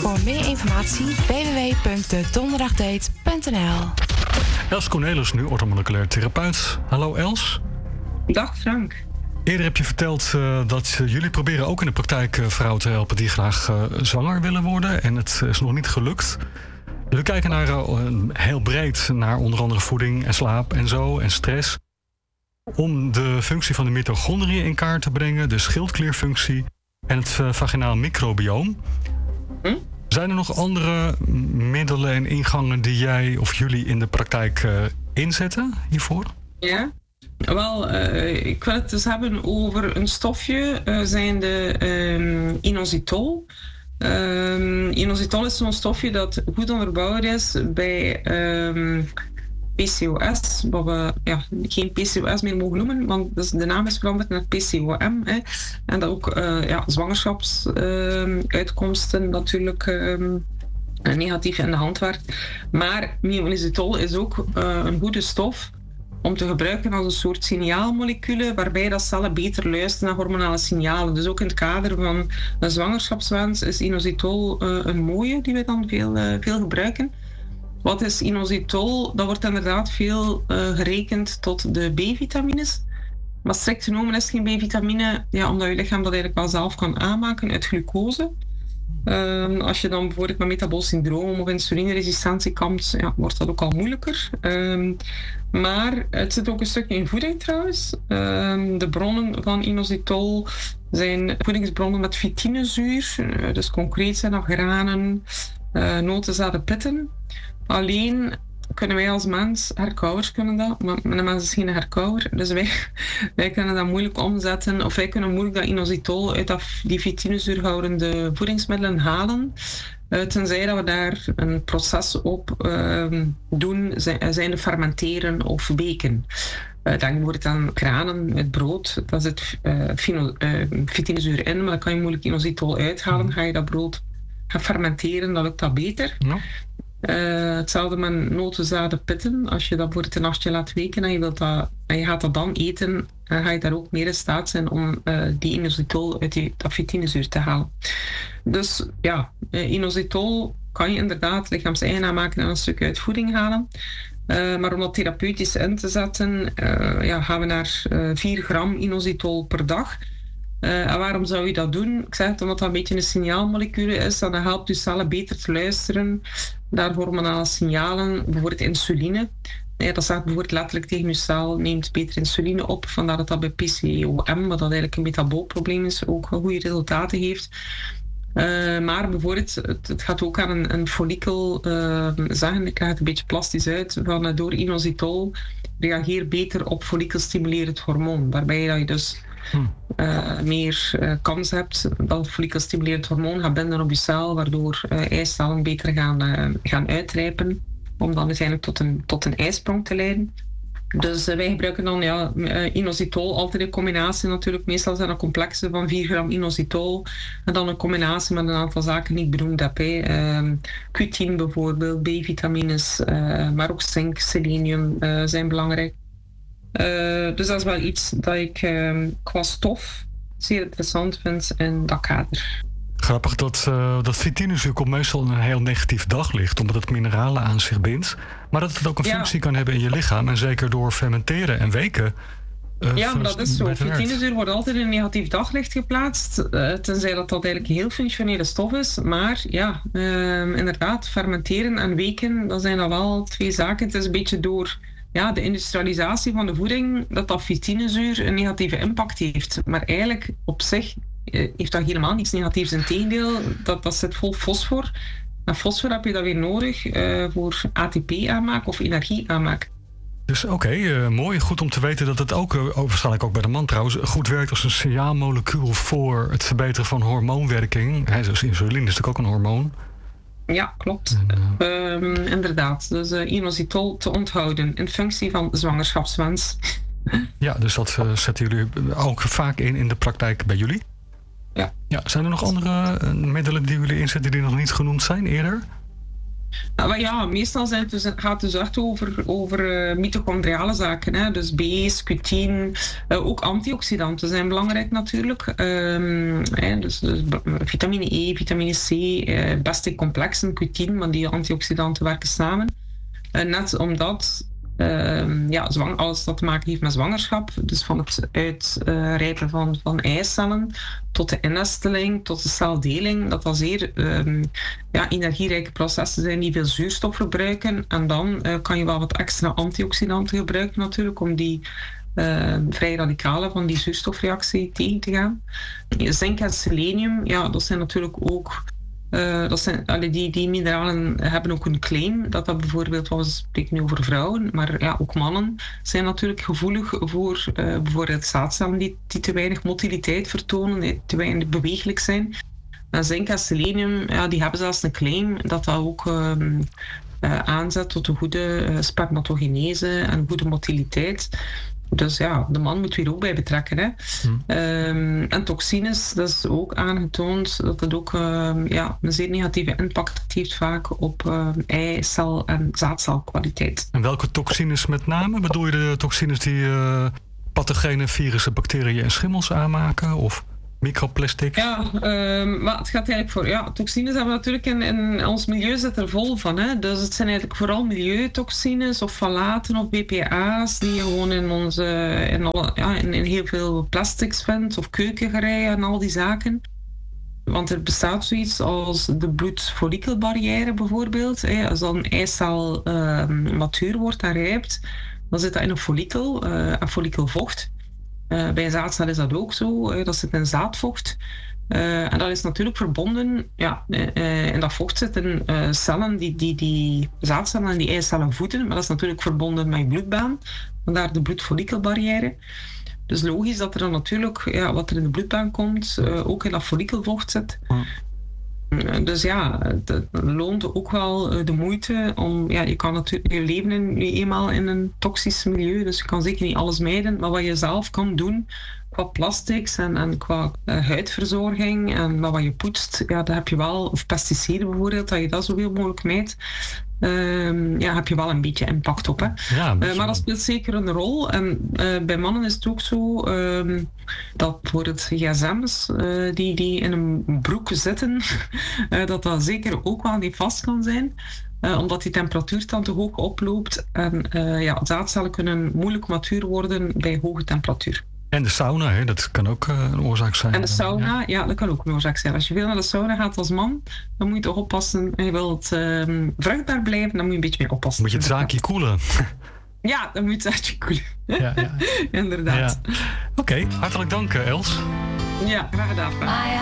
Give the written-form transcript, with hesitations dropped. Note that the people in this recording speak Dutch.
Voor meer informatie www.dedonderdagdate.nl. Els Cornelis, nu orthomoleculair therapeut. Hallo Els. Dag Frank. Eerder heb je verteld dat jullie proberen ook in de praktijk vrouwen te helpen die graag zwanger willen worden. En het is nog niet gelukt. Jullie kijken naar, heel breed naar onder andere voeding en slaap en zo en stress. Om de functie van de mitochondriën in kaart te brengen, de schildklierfunctie en het vaginaal microbioom. Zijn er nog andere middelen en ingangen die jij of jullie in de praktijk inzetten hiervoor? Ja, wel, ik wil het dus hebben over een stofje, zijnde inositol. Inositol is zo'n stofje dat goed onderbouwd is bij PCOS, wat we geen PCOS meer mogen noemen, want dus de naam is veranderd naar PCOM. En dat ook zwangerschapsuitkomsten natuurlijk negatief in de hand werkt. Maar inositol is ook een goede stof om te gebruiken als een soort signaalmoleculen, waarbij dat cellen beter luisteren naar hormonale signalen. Dus ook in het kader van een zwangerschapswens is inositol een mooie, die we dan veel gebruiken. Wat is inositol? Dat wordt inderdaad veel gerekend tot de B-vitamines. Maar strikt genomen is het geen B-vitamine, omdat je lichaam dat eigenlijk wel zelf kan aanmaken uit glucose. Als je dan bijvoorbeeld met metabool syndroom of insulineresistentie kampt, wordt dat ook al moeilijker. Maar het zit ook een stukje in voeding trouwens. De bronnen van inositol zijn voedingsbronnen met fytinezuur. Dus concreet zijn dat granen, noten, zaden, pitten. Alleen kunnen wij als mens, herkauwers kunnen dat, maar een mens is geen herkauwer, dus wij kunnen dat moeilijk omzetten, of wij kunnen moeilijk dat inositol uit die fytinezuurhoudende voedingsmiddelen halen, tenzij dat we daar een proces op doen, zijn de fermenteren of beken. Denk bijvoorbeeld aan granen met brood, daar zit fytinezuur in, maar dan kan je moeilijk inositol uithalen. Ga je dat brood gaan fermenteren, dan lukt dat beter. Ja. Hetzelfde met noten, zaden, pitten. Als je dat bijvoorbeeld een nachtje laat weken en je gaat dat dan eten, dan ga je daar ook meer in staat zijn om die inositol uit dat fytinezuur te halen. Dus inositol kan je inderdaad lichaams-eigen aanmaken en een stuk uit voeding halen. Maar om dat therapeutisch in te zetten, gaan we naar 4 gram inositol per dag. En waarom zou je dat doen? Ik zeg het omdat dat een beetje een signaalmolecuul is. En dat helpt je cellen beter te luisteren naar hormonale signalen, bijvoorbeeld insuline. Dat zegt bijvoorbeeld letterlijk tegen je cel, neemt beter insuline op. Vandaar dat dat bij PCOM, wat dat eigenlijk een metaboolprobleem is, ook goede resultaten heeft. Maar bijvoorbeeld, het gaat ook aan een follikel zeggen, ik leg het een beetje plastisch uit, van door inositol reageer beter op follikelstimulerend hormoon. Waarbij je dus meer kans hebt dat follikelstimulerend hormoon gaat binden op je cel, waardoor eicellen beter gaan uitrijpen, om dan uiteindelijk tot een eisprong te leiden. Dus wij gebruiken dan inositol altijd in combinatie natuurlijk. Meestal zijn dat complexen van 4 gram inositol en dan een combinatie met een aantal zaken die ik benoemd heb. Q10 bijvoorbeeld, B-vitamines, maar ook zink, selenium zijn belangrijk. Dus dat is wel iets dat ik qua stof zeer interessant vind in dat kader. Grappig dat fytinezuur komt meestal in een heel negatief daglicht, omdat het mineralen aan zich bindt. Maar dat het ook een functie kan hebben in je lichaam. En zeker door fermenteren en weken. Maar dat is zo. Fytinezuur wordt altijd in een negatief daglicht geplaatst. Tenzij dat eigenlijk een heel functionele stof is. Maar inderdaad, fermenteren en weken, dat zijn dan wel 2 zaken. Het is een beetje door de industrialisatie van de voeding dat fytinezuur een negatieve impact heeft. Maar eigenlijk op zich heeft dat helemaal niets negatiefs. Integendeel, dat zit vol fosfor. En fosfor heb je dat weer nodig voor ATP-aanmaak of energie-aanmaak. Dus mooi. Goed om te weten dat het ook, waarschijnlijk ook bij de man trouwens, goed werkt als een signaalmolecuul voor het verbeteren van hormoonwerking. Zoals insuline is natuurlijk ook een hormoon. Ja, klopt. Inderdaad. Dus inositol te onthouden in functie van zwangerschapswens. Ja, dus dat zetten jullie ook vaak in de praktijk bij jullie? Ja. Zijn er nog andere middelen die jullie inzetten die nog niet genoemd zijn eerder? Maar ja, meestal gaat het dus echt over mitochondriale zaken. Hè? Dus B's, Q10, ook antioxidanten zijn belangrijk natuurlijk. Dus vitamine E, vitamine C, beste complexen, Q10, maar die antioxidanten werken samen. Net omdat alles dat te maken heeft met zwangerschap, dus van het uitrijpen van eicellen tot de innesteling, tot de celdeling, dat zeer energierijke processen zijn die veel zuurstof verbruiken. En dan kan je wel wat extra antioxidanten gebruiken natuurlijk om die vrije radicalen van die zuurstofreactie tegen te gaan. Zink en selenium, dat zijn natuurlijk ook die mineralen hebben ook een claim dat bijvoorbeeld, we spreken nu over vrouwen, maar ook mannen zijn natuurlijk gevoelig voor bijvoorbeeld zaadcellen die te weinig motiliteit vertonen, die te weinig beweeglijk zijn. En zink en selenium, die hebben zelfs een claim dat ook aanzet tot een goede spermatogenese en goede motiliteit. Dus de man moet weer ook bij betrekken. Hè. En toxines, dat is ook aangetoond dat het ook een zeer negatieve impact heeft vaak op eicel- en zaadcelkwaliteit. En welke toxines met name? Bedoel je de toxines die pathogene virussen, bacteriën en schimmels aanmaken? Of microplastic? Maar het gaat eigenlijk voor... toxines hebben we natuurlijk in ons milieu zit er vol van. Hè? Dus het zijn eigenlijk vooral milieutoxines of ftalaten of BPA's die je gewoon in heel veel plastics vindt of keukengerei en al die zaken. Want er bestaat zoiets als de bloedfollikelbarrière bijvoorbeeld. Als dan een eicel matuur wordt en rijpt, dan zit dat in een follikel, en follikelvocht. Bij een zaadcel is dat ook zo, dat zit in zaadvocht. En dat is natuurlijk verbonden, in dat vocht zitten cellen die zaadcellen en die eicellen voeden, maar dat is natuurlijk verbonden met je bloedbaan, vandaar de bloedfollikelbarrière. Dus logisch dat er dan natuurlijk, wat er in de bloedbaan komt, ook in dat follikelvocht zit. Dus het loont ook wel de moeite om... je kan natuurlijk je leven nu eenmaal in een toxisch milieu, dus je kan zeker niet alles mijden. Maar wat je zelf kan doen qua plastics en qua huidverzorging en wat je poetst, daar heb je wel... Of pesticiden bijvoorbeeld, dat je dat zoveel mogelijk mijdt. Heb je wel een beetje impact op. Hè? Ja, maar dat speelt zeker een rol. En bij mannen is het ook zo dat bijvoorbeeld gsm's die in een broek zitten, dat zeker ook wel niet vast kan zijn. Omdat die temperatuur dan te hoog oploopt. En zaadcellen kunnen moeilijk matuur worden bij hoge temperatuur. En de sauna, hè, dat kan ook een oorzaak zijn. En de sauna, dat kan ook een oorzaak zijn. Als je veel naar de sauna gaat als man, dan moet je toch oppassen. En je wilt vruchtbaar blijven, dan moet je een beetje mee oppassen. Moet je het zaakje koelen. Ja, dan moet je het zaakje koelen. Ja. Inderdaad. Ja. Oké, hartelijk dank Els. Ja, graag gedaan.